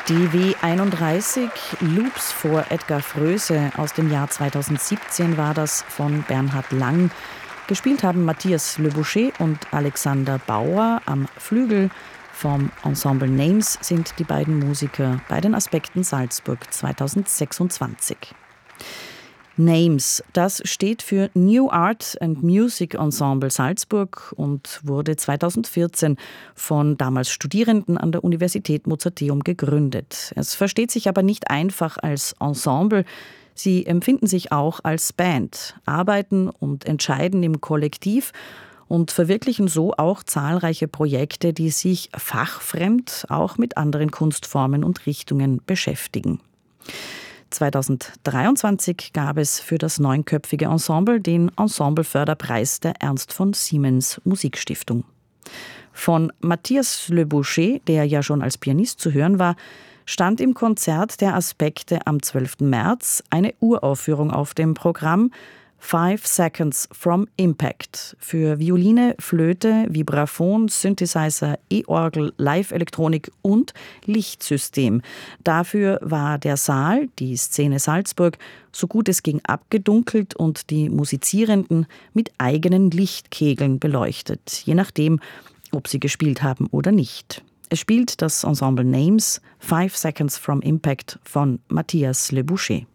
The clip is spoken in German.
DW 31, Loops vor Edgar Froese aus dem Jahr 2017 war das von Bernhard Lang. Gespielt haben Matthias Le Boucher und Alexander Bauer am Flügel. Vom Ensemble Names sind die beiden Musiker bei den Aspekten Salzburg 2026. Names, das steht für New Art and Music Ensemble Salzburg und wurde 2014 von damals Studierenden an der Universität Mozarteum gegründet. Es versteht sich aber nicht einfach als Ensemble. Sie empfinden sich auch als Band, arbeiten und entscheiden im Kollektiv und verwirklichen so auch zahlreiche Projekte, die sich fachfremd auch mit anderen Kunstformen und Richtungen beschäftigen. 2023 gab es für das 9-köpfige Ensemble den Ensembleförderpreis der Ernst von Siemens Musikstiftung. Von Matthias Le Boucher, der ja schon als Pianist zu hören war, stand im Konzert der Aspekte am 12. März eine Uraufführung auf dem Programm 5 Seconds from Impact für Violine, Flöte, Vibraphon, Synthesizer, E-Orgel, Live-Elektronik und Lichtsystem. Dafür war der Saal, die Szene Salzburg, so gut es ging abgedunkelt und die Musizierenden mit eigenen Lichtkegeln beleuchtet, je nachdem, ob sie gespielt haben oder nicht. Es spielt das Ensemble Names 5 Seconds from Impact von Matthias Le Boucher.